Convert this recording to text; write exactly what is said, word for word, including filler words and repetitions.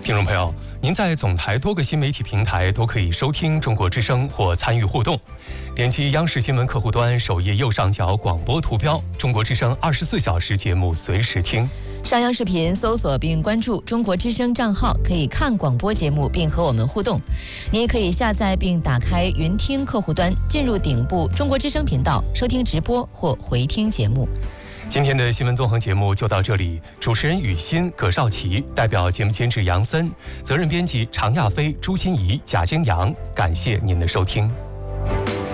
听众朋友，您在总台多个新媒体平台都可以收听中国之声或参与互动。点击央视新闻客户端首页右上角广播图标，中国之声二十四小时节目随时听。 上央视频搜索并关注中国之声账号，可以看广播节目并和我们互动。你也可以下载并打开云听客户端，进入顶部中国之声频道，收听直播或回听节目。 今天的新闻纵横节目就到这里，主持人雨欣、葛少奇，代表节目监制杨森，责任编辑常亚飞、朱欣怡、贾京阳，感谢您的收听。